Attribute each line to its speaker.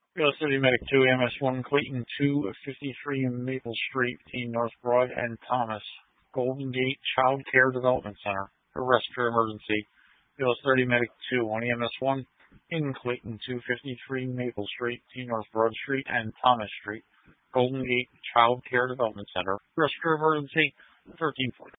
Speaker 1: US City Medic 2, MS1, Clayton 253 Maple Street, between North Broad and Thomas. Golden Gate Child Care Development Center. Arrest for emergency. US 30 Medic 2 on EMS1 in Clayton 253 Maple Street, between North Broad Street and Thomas Street. Golden Gate Child Care Development Center. Arrest for emergency. 1340.